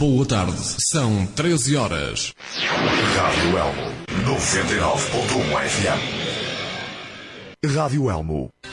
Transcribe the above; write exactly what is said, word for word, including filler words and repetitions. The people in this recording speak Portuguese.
Boa tarde, são treze horas. Rádio Elmo, noventa e nove ponto um F M. Rádio Elmo,